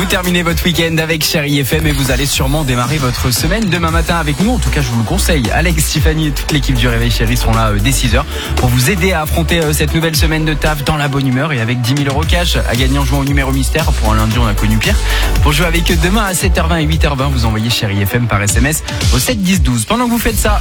terminez votre week-end avec Chérie FM et vous allez sûrement démarrer votre semaine demain matin avec nous. En tout cas, je vous le conseille. Alex, Tiffany et toute l'équipe du Réveil Chérie seront là dès 6h pour vous aider à affronter cette nouvelle semaine de taf dans la bonne humeur et avec 10 000 € cash à gagner en jouant au numéro mystère. Pour un lundi, on a connu pire. Pour jouer avec eux demain à 7h20 et 8h20, vous envoyez Chérie FM par SMS au 7 10 12. Pendant que vous faites ça,